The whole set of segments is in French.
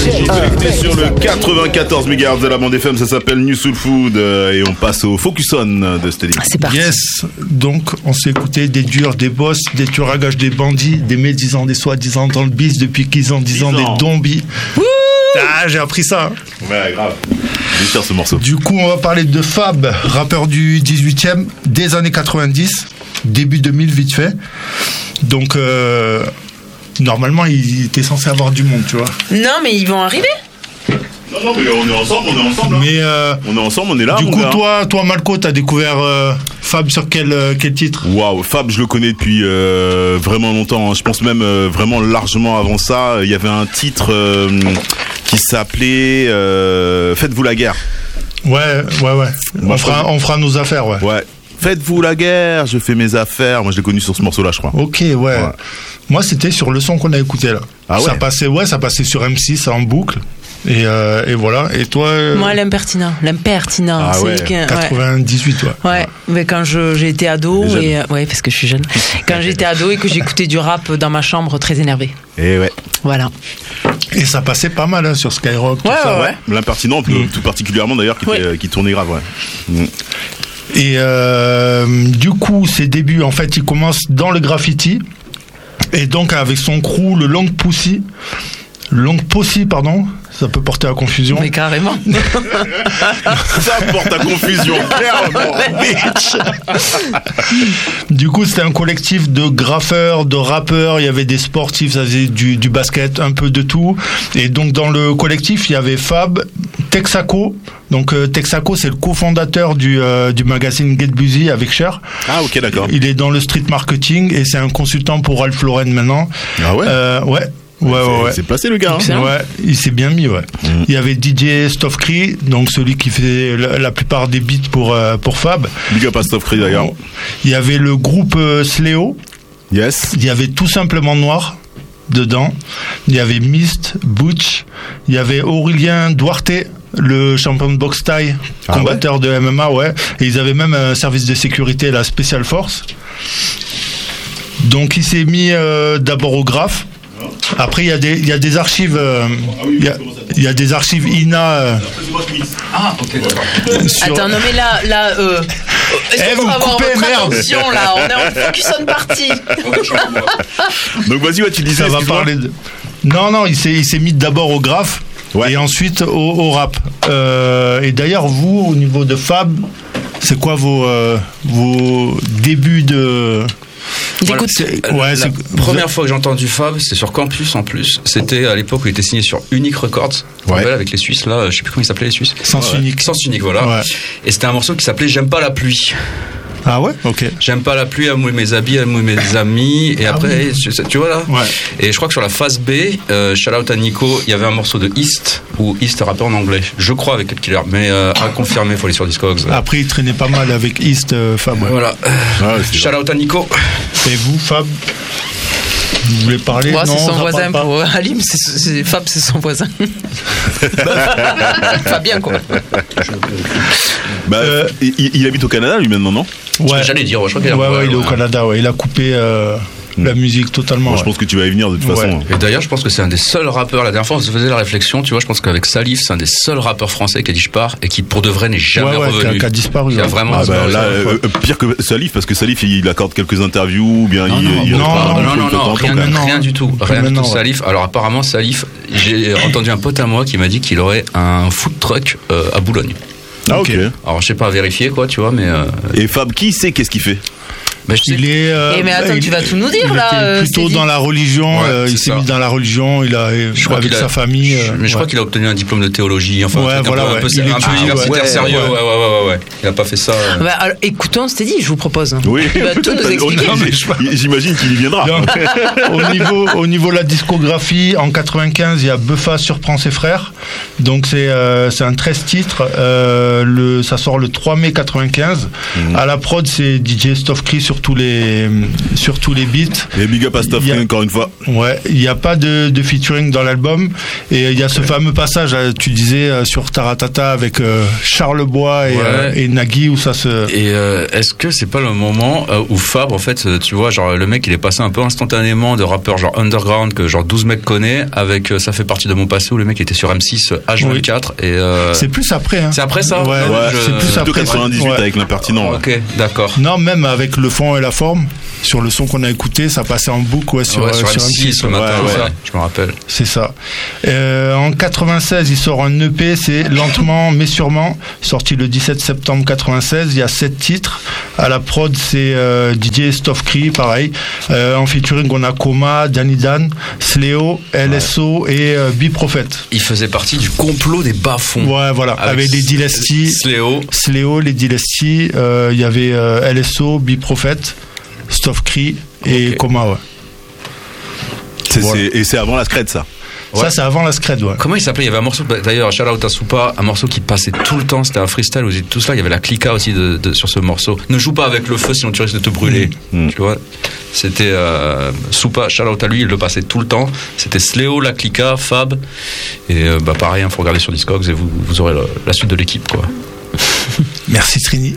Connecté sur le 94 MHz de la bande FM, ça s'appelle New Soul Food et on passe au Focus On de cette émission. C'est parti. Yes, donc on s'est écouté des durs, des boss, des tueurs à gages, des bandits, des médisants, des soi-disant dans le bis depuis qu'ils ont 10 ans, des zombies. Ah, j'ai appris ça. Ouais, grave. J'ai cher ce morceau. Du coup, on va parler de Fab, rappeur du 18e, des années 90, début 2000 vite fait. Donc, normalement, il était censé avoir du monde, tu vois. Non, mais ils vont arriver. Non, mais on est ensemble. Hein. Mais on est ensemble, on est là. Du coup, toi, Malco, t'as découvert Fab sur quel titre ? Waouh, Fab, je le connais depuis vraiment longtemps. Hein. Je pense même vraiment largement avant ça. Il y avait un titre qui s'appelait Faites-vous la guerre. Ouais. On fera nos affaires, ouais. Ouais. Faites-vous la guerre, je fais mes affaires. Moi, je l'ai connu sur ce morceau-là, je crois. Ok, ouais. Moi, c'était sur le son qu'on a écouté là. Ah ouais. Ça passait sur M6 en boucle. Et voilà. Et toi Moi, l'impertinent. Ah ouais. 98, ouais. Ouais, mais quand j'ai été ado, ouais, parce que je suis jeune. Quand j'étais ado et que j'écoutais du rap dans ma chambre, très énervé. Et ouais. Voilà. Et ça passait pas mal hein, sur Skyrock. Ouais. L'impertinent, tout particulièrement d'ailleurs, qui tournait grave, ouais. Et du coup, ses débuts, en fait, il commence dans le graffiti. Et donc, avec son crew, le Long Pussy, ça peut porter à confusion. Mais carrément. Ça porte à confusion, clairement. Du coup, c'était un collectif de graffeurs, de rappeurs. Il y avait des sportifs, ça faisait du basket, un peu de tout. Et donc, dans le collectif, il y avait Fab, Texaco. Donc, Texaco, c'est le cofondateur du magazine Get Busy avec Cher. Ah, ok, d'accord. Il est dans le street marketing et c'est un consultant pour Ralph Lauren maintenant. Ah ouais. Ouais. Il s'est placé le gars. Hein. Ouais, il s'est bien mis, ouais. Il y avait DJ Stoffcree, donc celui qui fait la plupart des beats pour Fab. Big up à Stoffcree d'ailleurs. Il y avait le groupe Sléo. Yes. Il y avait Tout Simplement Noir dedans. Il y avait Myst, Butch. Il y avait Aurélien Duarte, le champion de boxe thaï, combatteur de MMA, ouais. Et ils avaient même un service de sécurité, la Special Force. Donc il s'est mis d'abord au graphe. Après, il y a des archives. Il y a des archives INA. Ah, ok, d'accord. Attends, non, mais là. Est-ce qu'on va avoir votre attention, là ? On est en focus on party. Donc, vas-y, tu disais. Ça va parler de. Non, il s'est mis d'abord au graphe. Ouais. Et ensuite au rap. Et d'ailleurs, vous, au niveau de Fab, c'est quoi vos débuts de. Voilà, la première fois que j'ai entendu Fab, c'était sur Campus en plus. C'était à l'époque où il était signé sur Unique Records, avec les Suisses là, je sais plus comment ils s'appelaient les Suisses. Sens Unique. Sens Unique, voilà. Ouais. Et c'était un morceau qui s'appelait J'aime pas la pluie. Ah ouais, ok. J'aime pas la pluie à mouiller mes habits, à mouiller mes amis. Et après, tu vois là. Ouais. Et je crois que sur la phase B, shout out à Nico, il y avait un morceau de East, ou East rappeur en anglais. Je crois avec Cut Killer, mais à confirmer, faut aller sur Discogs. Après, il traînait pas mal avec East, Fab. Ouais. Voilà. Shout out à Nico. Et vous, Fab? Vous voulez parler? Ouais, non, c'est son voisin. Pour Halim, Fab, c'est son voisin. Fabien, quoi. Il habite au Canada, lui, maintenant, non? Ouais. J'allais dire, je crois qu'il il est au Canada, il a coupé la musique totalement. Moi, je pense que tu vas y venir de toute façon. Et d'ailleurs, je pense que c'est un des seuls rappeurs. La dernière fois, on se faisait la réflexion, tu vois, je pense qu'avec Salif, c'est un des seuls rappeurs français qui a dit je pars et qui, pour de vrai, n'est jamais revenu. Qui a disparu. Qui a vraiment disparu. Là, pire que Salif, parce que Salif, il accorde quelques interviews, ou bien non, rien du tout. Rien du tout. Salif, alors apparemment, Salif, j'ai entendu un pote à moi qui m'a dit qu'il aurait un food truck à Boulogne. Ah, ok. Alors, je sais pas vérifier, quoi, tu vois, mais. Et Fab, qui sait qu'est-ce qu'il fait? Il est. Mais attends, tu vas tout nous dire là. Plutôt dans la religion. Il s'est mis dans la religion. Il a avec sa famille. Mais je crois qu'il a obtenu un diplôme de théologie. Enfin, un peu universitaire sérieux. Ouais. Il a pas fait ça. Alors, écoutons, c'était dit. Je vous propose. Oui. Il va tout nous expliquer. J'imagine qu'il y viendra. Au niveau de la discographie, en 95, il y a Buffa surprend ses frères. Donc c'est un 13 titres. Ça sort le 3 mai 95. À la prod, c'est DJ Stoffcree sur sur tous les beats. Et big up à Stuff Free encore une fois. Ouais, il n'y a pas de featuring dans l'album. Et il y a ce fameux passage, tu disais, sur Taratata avec Charles Bois et Nagui, où ça se... Et est-ce que c'est pas le moment où Fab, en fait, tu vois, genre le mec il est passé un peu instantanément de rappeur genre underground que genre 12 mecs connaissent, avec Ça fait partie de mon passé, où le mec était sur M6 H24 et c'est plus après, hein. C'est après ça. Ouais, c'est plus après. 98 avec l'impertinent. Ok, d'accord. Non, même avec le fond et la forme, sur le son qu'on a écouté, ça passait en boucle sur M6 le matin, je me rappelle. C'est ça. En 96, il sort un EP, c'est Lentement mais sûrement, sorti le 17 septembre 96. Il y a 7 titres. À la prod, c'est DJ Stuff Free, pareil. En featuring, on a Coma, Danny Dan, Sléo, LSO et B-Prophet. Il faisait partie du complot des bas-fonds. Ouais, voilà. Avec les Dylesty, Sléo, les Dylesty, il y avait LSO, B-Prophet, Stuff Free et Coma, ouais. Et c'est avant la Scred, ça. Ouais. Ça, c'est avant la Scred, ouais. Comment il s'appelait ? Il y avait un morceau, d'ailleurs, shout out à Soupa, un morceau qui passait tout le temps, c'était un freestyle, vous êtes tous là, il y avait la clica aussi sur ce morceau. Ne joue pas avec le feu, sinon tu risques de te brûler. Tu vois ? C'était Soupa, shout out à lui, il le passait tout le temps. C'était Sléo, la clica, Fab. Et pareil, faut regarder sur Discogs et vous aurez la suite de l'équipe, quoi. Merci Trini.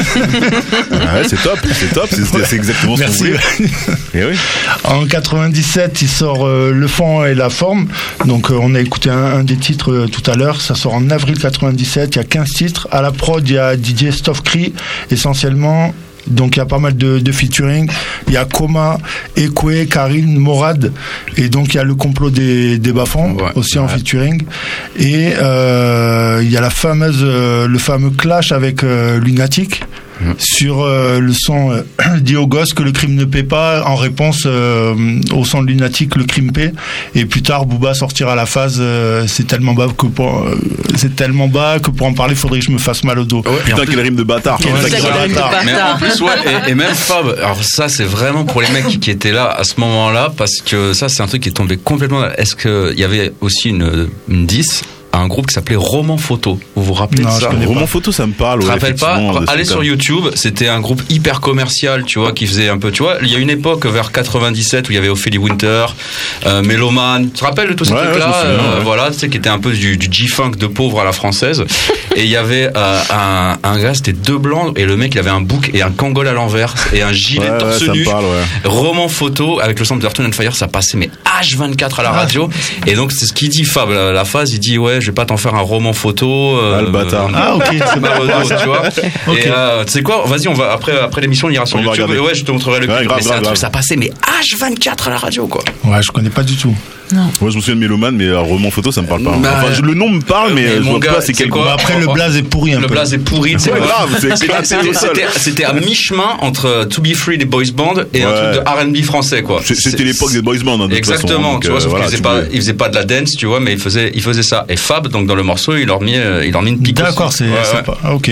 C'est top, c'est exactement ce qu'on voulait. Et oui. En 97, il sort Le fond et la forme. Donc on a écouté un des titres tout à l'heure. Ça sort en avril 97. Il y a 15 titres. À la prod, il y a DJ Stuff Free essentiellement. Donc il y a pas mal de featuring. Il y a Coma, Ekwe, Karine, Morad. Et donc il y a le complot des bas-fonds aussi en featuring. Et il y a le fameux clash avec Lunatic. Sur le son dit au gosse que le crime ne paie pas, en réponse au son de Lunatic, le crime paie. Et plus tard, Booba sortira la phase c'est tellement bas que pour en parler, faudrait que je me fasse mal au dos. Putain, quel rime de bâtard. Mais en plus, et même Fab, alors ça c'est vraiment pour les mecs qui étaient là à ce moment-là, parce que ça c'est un truc qui est tombé complètement. Est-ce qu'il y avait aussi une 10 à un groupe qui s'appelait Roman Photo. Vous vous rappelez de ça ? Roman Photo, ça me parle. Je me rappelle pas. Allez sur YouTube. C'était un groupe hyper commercial, tu vois, qui faisait un peu, tu vois. Il y a une époque vers 97 où il y avait Ophélie Winter, Méloman. Tu te rappelles de tous ces trucs-là voilà, tu sais, qui était un peu du G-funk de pauvre à la française. Et il y avait un gars, c'était deux blancs, et le mec, il avait un bouc et un kangol à l'envers et un gilet torse nu. Roman Photo avec le sample de Earth, Wind & Fire, ça passait mais H24 à la radio. Et donc c'est ce qu'il dit Fab, la phase, il dit je vais pas t'en faire un roman photo. Le bâtard. Ok, c'est mal tu vois. Okay. Et tu sais quoi, vas-y, on va après l'émission, on ira sur YouTube. Et je te montrerai le clip. Mais c'est un truc, ça passait mais H24 à la radio, quoi. Ouais, je connais pas du tout. Non. Moi, je me souviens de Méloman, mais roman photo, ça me parle pas. Enfin, le nom me parle, mais je vois pas c'est quel quoi. Après, le blaze est pourri un peu. Le blaze est pourri. C'est pas grave, c'était à mi-chemin entre To Be Free des boys band et un truc de R&B français, quoi. C'était l'époque des boys band. Exactement. Tu vois, sauf qu'il faisait pas de la dance, tu vois, mais il faisait ça. Et Fab, donc dans le morceau, il leur met une pique. D'accord, c'est sympa. Ok.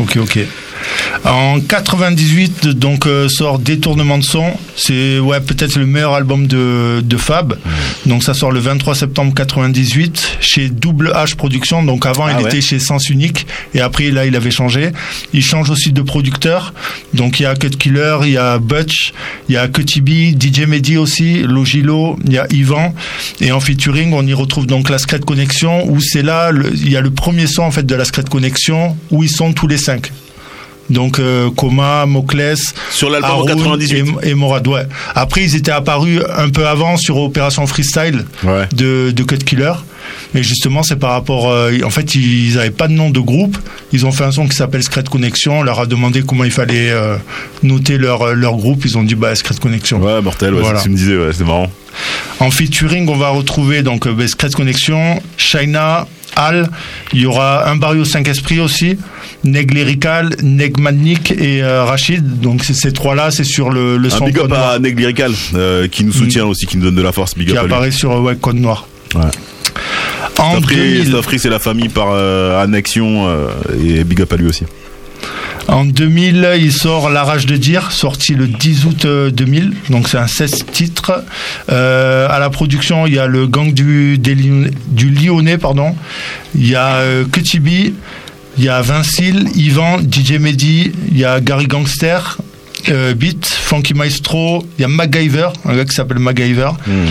En 98, donc sort Détournement de son. C'est peut-être le meilleur album de Fab. Donc ça sort le 23 septembre 98 chez Double H Productions. Donc avant il était chez Sens Unique et après là il avait changé. Il change aussi de producteur. Donc il y a Cut Killer, il y a Butch, il y a Cutibi, DJ Mehdi aussi, Logilo, il y a Yvan. Et en featuring on y retrouve donc la Scred Connection où c'est là il y a le premier son en fait de la Scred Connection où ils sont tous les 5. Donc Coma, Mocles, sur l'album en 98 et Morad. Après ils étaient apparus un peu avant sur Opération Freestyle de Cut Killer. Et justement c'est par rapport en fait ils avaient pas de nom de groupe. Ils ont fait un son qui s'appelle Scred Connection. On leur a demandé comment il fallait noter leur groupe. Ils ont dit Scred Connection. Ouais, mortel. Voilà. C'est ce que tu me disais. C'est marrant. En featuring on va retrouver donc Scred Connection, Shaina, Al, il y aura un Barrio 5 Esprits aussi, Neg Lyrical, Neg Madnik et Rachid. Donc ces trois-là, c'est sur le son. Big up à Neg Lyrical qui nous soutient aussi, qui nous donne de la force. Big up qui apparaît sur Code Noir. Ouais. En 2000, Stuff c'est la famille par annexion et big up à lui aussi. En 2000, il sort La Rage de Dire, sorti le 10 août 2000. Donc c'est un 16 titres. À la production, il y a le gang du Lyonnais, pardon. Il y a Cutibi, il y a Vincile, Yvan, DJ Mehdi, il y a Gary Gangster. Beat, Funky Maestro, il y a MacGyver, un gars qui s'appelle MacGyver.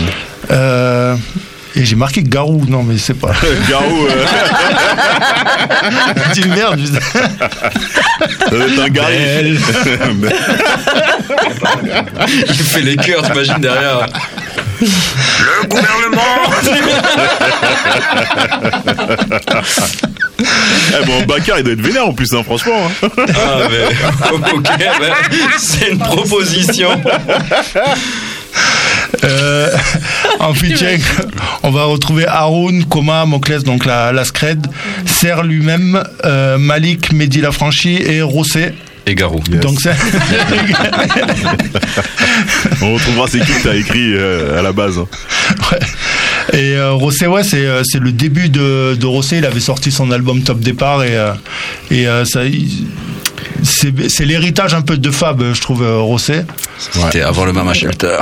Et j'ai marqué Garou, non mais c'est pas. Garou. Dis merde. Ça doit être un Gary. Il fait les chœurs, t'imagines derrière. Le gouvernement. Bon, Bakar, il doit être vénère en plus, hein, franchement. Hein. Ah, mais. Ok, c'est une proposition. En featuring, on va retrouver Haroun, Koma, Mokles, donc la Scred, Serre lui-même, Malik, Mehdi Lafranchi et Rossé. Et Garou. Yes. Donc c'est... On retrouvera ces qui que t'as écrit à la base. Hein. Ouais. Et Rossé, ouais, c'est le début de Rossé. Il avait sorti son album Top Départ et ça. C'est l'héritage un peu de Fab, je trouve, Rossé. C'était avant le Mama Shelter.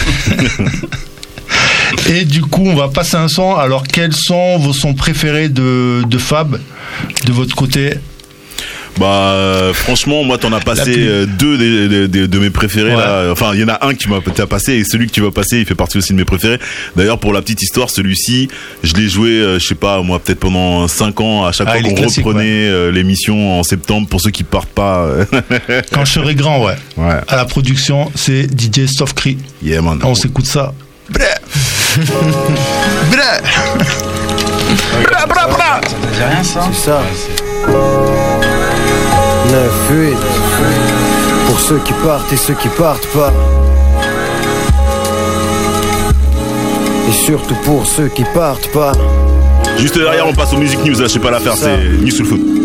Et du coup, on va passer un son. Alors, quels sont vos sons préférés de Fab, de votre côté? Bah franchement, moi t'en as passé deux de mes préférés là. Enfin il y en a un qui t'a passé et celui que tu vas passer il fait partie aussi de mes préférés. D'ailleurs pour la petite histoire, celui-ci je l'ai joué je sais pas moi peut-être pendant 5 ans à chaque fois qu'on reprenait l'émission en septembre pour ceux qui partent pas. Quand je serai grand ouais. À la production c'est DJ Softcree. Yeah man. On s'écoute ça. Bref. Bref. Ça te dit rien ça? C'est ça. 9-8 pour ceux qui partent et ceux qui partent pas. Et surtout pour ceux qui partent pas. Juste derrière on passe aux Music News là, je sais pas la faire, c'est News sur le foot.